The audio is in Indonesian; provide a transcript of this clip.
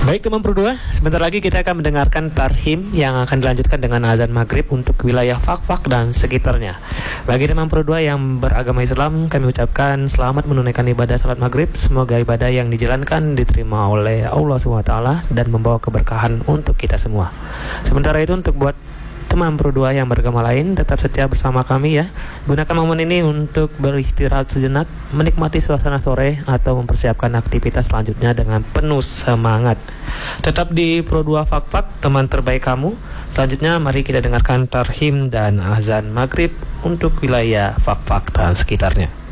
Baik teman Pro 2, sebentar lagi kita akan mendengarkan tarhim yang akan dilanjutkan dengan azan maghrib untuk wilayah Fakfak dan sekitarnya. Bagi teman Pro 2 yang beragama Islam, kami ucapkan selamat menunaikan ibadah salat maghrib. Semoga ibadah yang dijalankan diterima oleh Allah SWT dan membawa keberkahan untuk kita semua. Sementara itu untuk buat teman Pro 2 yang beragama lain, tetap setia bersama kami ya. Gunakan momen ini untuk beristirahat sejenak, menikmati suasana sore, atau mempersiapkan aktivitas selanjutnya dengan penuh semangat. Tetap di Pro 2 Fakfak, teman terbaik kamu. Selanjutnya mari kita dengarkan tarhim dan azan maghrib untuk wilayah Fakfak dan sekitarnya.